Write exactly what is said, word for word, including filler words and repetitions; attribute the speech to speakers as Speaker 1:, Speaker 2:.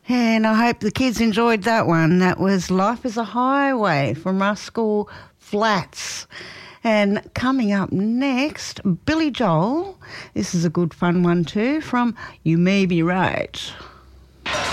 Speaker 1: And I hope the kids enjoyed that one. That was Life is a Highway from Rascal Flatts. And coming up next, Billy Joel. This is a good fun one too, from You May Be Right.